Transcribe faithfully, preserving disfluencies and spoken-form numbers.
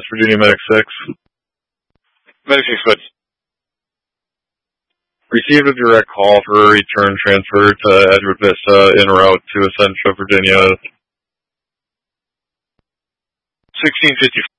West Virginia Medic six. Medic six, but Received a direct call for a return transfer to Edgewood Vista en route to Essentia, Virginia. sixteen fifty